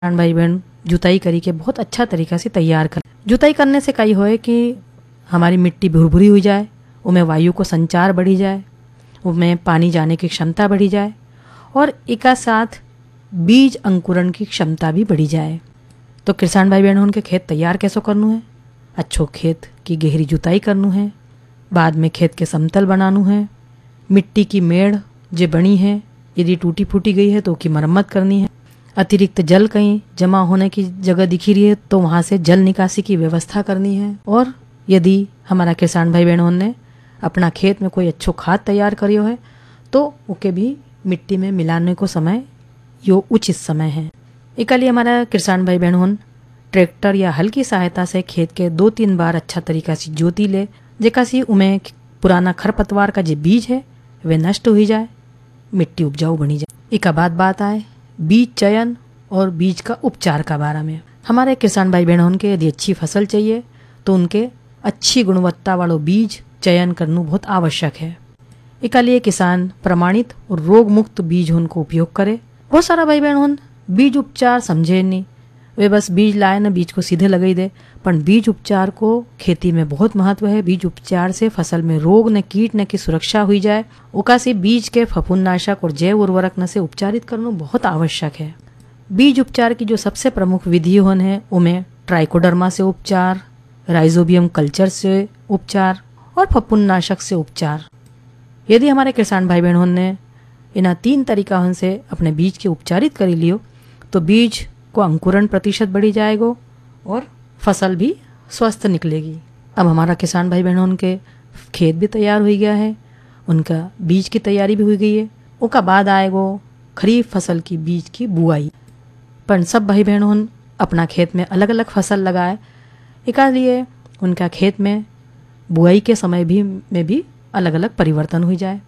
किसान भाई बहन जुताई करी के बहुत अच्छा तरीका से तैयार कर। जुताई करने से कई होए कि हमारी मिट्टी भुरभुरी हो जाए, उनमें वायु को संचार बढ़ी जाए, उनमें पानी जाने की क्षमता बढ़ी जाए और एक साथ बीज अंकुरण की क्षमता भी बढ़ी जाए। तो किसान भाई बहन उनके खेत तैयार कैसे करनू है? अच्छो खेत की गहरी जुताई करनू है, बाद में खेत के समतल बनानू है, मिट्टी की मेड़ जो बनी है यदि टूटी फूटी गई है तो उसकी मरम्मत करनी है, अतिरिक्त जल कहीं जमा होने की जगह दिखी रही है तो वहाँ से जल निकासी की व्यवस्था करनी है। और यदि हमारा किसान भाई बहनों ने अपना खेत में कोई अच्छो खाद तैयार करियो है तो उके भी मिट्टी में मिलाने को समय यो उचित समय है। एक लिए हमारा किसान भाई बहनों ट्रैक्टर या हल की सहायता से खेत के 2-3 बार अच्छा तरीका से जोती ले, जेका सी उमें पुराना खरपतवार का जो बीज है वे नष्ट हो जाए, मिट्टी उपजाऊ बनी जाए। एक बाद बात आए बीज चयन और बीज का उपचार का बारे में। हमारे किसान भाई बहनों के यदि अच्छी फसल चाहिए तो उनके अच्छी गुणवत्ता वालों बीज चयन करना बहुत आवश्यक है। एक लिए किसान प्रमाणित और रोग मुक्त बीज उनको उपयोग करे। बहुत सारा भाई बहन बीज उपचार समझे नहीं, वे बस बीज लाए न बीज को सीधे लगाई दे, पर बीज उपचार को खेती में बहुत महत्व है। बीज उपचार से फसल में रोग न कीट न की सुरक्षा हुई जाए, उका से बीज के फफूंदनाशक और जैव उर्वरक न से उपचारित करना बहुत आवश्यक है। बीज उपचार की जो सबसे प्रमुख विधि है उनमें ट्राइकोडर्मा से उपचार, राइजोबियम कल्चर से उपचार और फफूंदनाशक से उपचार। यदि हमारे किसान भाई बहनों ने इन 3 तरीका से अपने बीज के उपचारित कर लियो तो बीज को अंकुरण प्रतिशत बढ़ी जाएगा और फसल भी स्वस्थ निकलेगी। अब हमारा किसान भाई बहनों के खेत भी तैयार हो गया है, उनका बीज की तैयारी भी हो गई है, उसका बाद आएगा खरीफ फसल की बीज की बुआई। पर सब भाई बहनों अपना खेत में अलग अलग फसल लगाए, एक लिए उनका खेत में बुआई के समय में भी अलग अलग परिवर्तन हो जाए।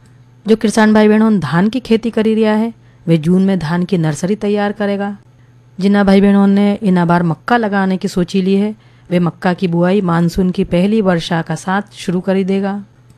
जो किसान भाई बहनों धान की खेती करी रहा है वे जून में धान की नर्सरी तैयार करेगा। जिन्ना भाई बहनों ने इन बार मक्का लगाने की सोची ली है वे मक्का की बुआई मानसून की पहली वर्षा का साथ शुरू कर देगा।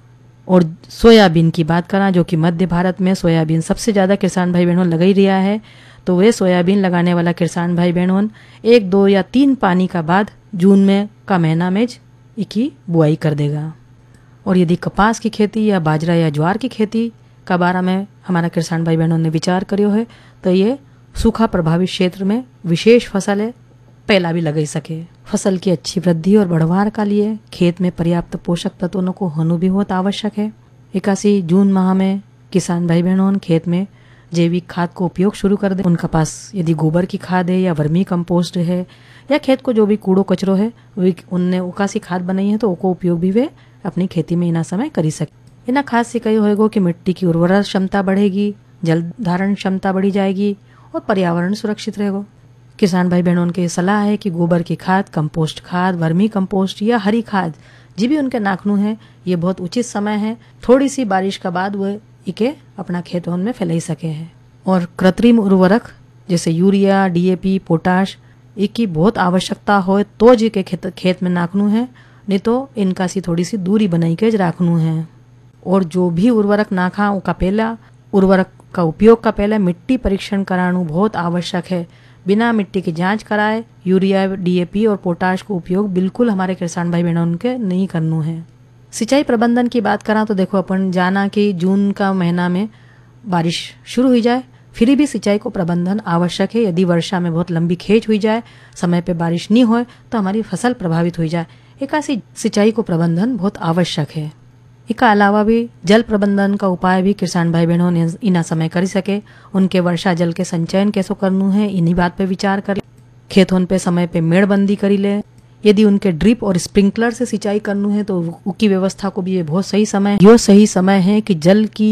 और सोयाबीन की बात करा जो कि मध्य भारत में सोयाबीन सबसे ज़्यादा किसान भाई बहनों लगा ही रहा है, तो वे सोयाबीन लगाने वाला किसान भाई बहनों 1, 2 या 3 पानी का बाद जून में का महीना में इसकी बुआई कर देगा। और यदि कपास की खेती या बाजरा या ज्वार की खेती का बारे में हमारा किसान भाई बहनों ने विचार करियो है तो ये सूखा प्रभावित क्षेत्र में विशेष फसल है पहला भी लगाई सके। फसल की अच्छी वृद्धि और बढ़वार का लिए खेत में पर्याप्त पोषक तत्वों को होना भी बहुत आवश्यक है। 81 जून माह में किसान भाई बहनों खेत में जैविक खाद को उपयोग शुरू कर दे। उनका पास यदि गोबर की खाद है या वर्मी कंपोस्ट है या खेत को जो भी कूड़ो कचरो है उनने उकासी खाद बनाई है तो उनको उपयोग भी वे अपनी खेती में इना समय करी सके। इना खाद से कई होएगा कि मिट्टी की उर्वरा क्षमता बढ़ेगी, जल धारण क्षमता बढ़ी जाएगी और पर्यावरण सुरक्षित रहेगा। किसान भाई बहनों की सलाह है कि गोबर की खाद, कंपोस्ट खाद, वर्मी कंपोस्ट या हरी खाद जी भी उनके नाखनू है ये बहुत उचित समय है। थोड़ी सी बारिश का बाद वो इके अपना खेतों में फैलाई सके हैं। और कृत्रिम उर्वरक जैसे यूरिया, DAP, पोटाश इनकी बहुत आवश्यकता हो तो जी के खेत में नाखनू है, नहीं तो इनका सी थोड़ी सी दूरी बनाई के राखनू है। और जो भी उर्वरक नाखा उनका पहला उर्वरक का उपयोग का पहले मिट्टी परीक्षण कराना बहुत आवश्यक है। बिना मिट्टी की जांच कराए यूरिया, DAP और पोटाश को उपयोग बिल्कुल हमारे किसान भाई बहनों के नहीं करना है। सिंचाई प्रबंधन की बात करा तो देखो अपन जाना कि जून का महीना में बारिश शुरू हो जाए, फिर भी सिंचाई को प्रबंधन आवश्यक है। यदि वर्षा में बहुत लंबी खेच हुई जाए, समय पे बारिश नहीं हो तो हमारी फसल प्रभावित हो जाए। ऐसी सिंचाई को प्रबंधन बहुत आवश्यक है। इसका अलावा भी जल प्रबंधन का उपाय भी किसान भाई बहनों ने इना समय कर सके। उनके वर्षा जल के संचयन कैसे करनू है इन्हीं बात पे विचार कर खेतों पे समय पे मेड़बंदी करी ले। यदि उनके ड्रिप और स्प्रिंकलर से सिंचाई करनू है तो उसकी व्यवस्था को भी ये बहुत सही समय यो सही समय है कि जल की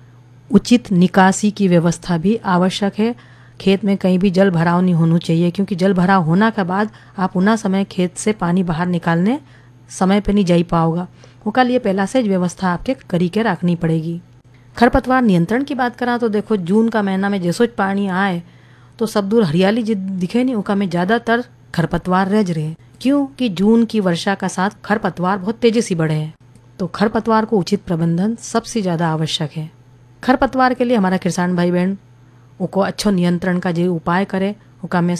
उचित निकासी की व्यवस्था भी आवश्यक है। खेत में कहीं भी जल भराव नहीं होना चाहिए, क्योंकि जल भराव होना के बाद आप उना समय खेत से पानी बाहर निकालने समय पे नहीं जा पाओगा। उसका लिए पहला से व्यवस्था आपके करी के रखनी पड़ेगी। खरपतवार नियंत्रण की बात करा तो देखो जून का महीना में जैसो पानी आए तो सब दूर हरियाली दिखे नहीं, उका में ज्यादातर खरपतवार रह रहे। क्योंकि जून की वर्षा का साथ खरपतवार बहुत तेजी से बढ़े हैं, तो खरपतवार को उचित प्रबंधन सबसे ज्यादा आवश्यक है। खरपतवार के लिए हमारा किसान भाई बहन उनको अच्छो नियंत्रण का जो उपाय करे ओका में